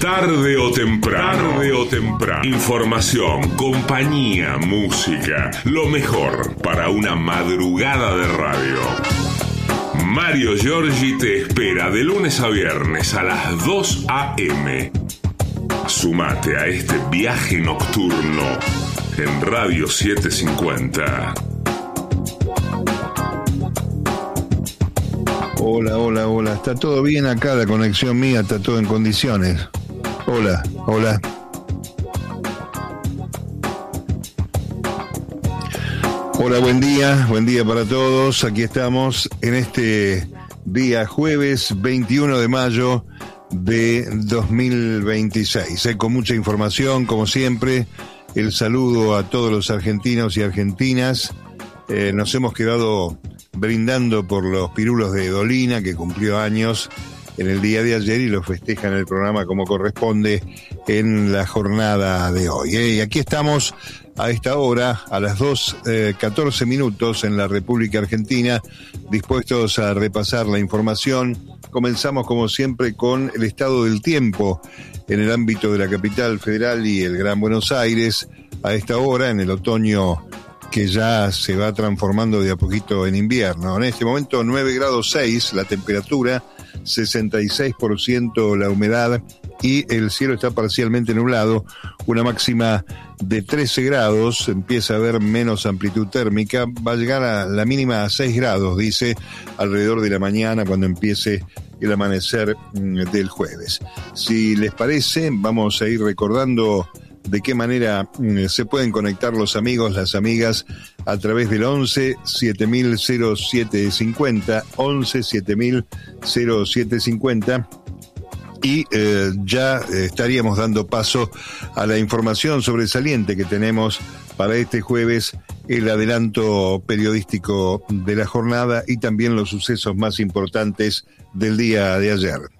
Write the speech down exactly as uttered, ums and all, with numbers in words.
Tarde o temprano. Tarde o temprano. Información, compañía, música. Lo mejor para una madrugada de radio. Mario Giorgi te espera de lunes a viernes a las dos a.m. Sumate a este viaje nocturno en Radio setecientos cincuenta. Hola, hola, hola. ¿Está todo bien acá? La conexión mía está todo en condiciones. Hola, hola. Hola, buen día, buen día para todos. Aquí estamos en este día jueves veintiuno de mayo de dos mil veintiséis. Eh, con mucha información, como siempre. El saludo a todos los argentinos y argentinas. Eh, nos hemos quedado brindando por los pirulos de Dolina, que cumplió años en el día de ayer y lo festejan en el programa como corresponde en la jornada de hoy. ¿eh? Y aquí estamos a esta hora, a las dos catorce minutos en la República Argentina, dispuestos a repasar la información. Comenzamos como siempre con el estado del tiempo en el ámbito de la capital federal y el Gran Buenos Aires. A esta hora, en el otoño que ya se va transformando de a poquito en invierno. En este momento nueve grados seis la temperatura, sesenta y seis por ciento la humedad y el cielo está parcialmente nublado, una máxima de trece grados, empieza a haber menos amplitud térmica, va a llegar a la mínima a seis grados, dice, alrededor de la mañana cuando empiece el amanecer del jueves. Si les parece, vamos a ir recordando de qué manera se pueden conectar los amigos, las amigas, a través del once siete mil cero siete cincuenta, once siete mil cero siete cincuenta, y eh, ya estaríamos dando paso a la información sobresaliente que tenemos para este jueves, el adelanto periodístico de la jornada y también los sucesos más importantes del día de ayer.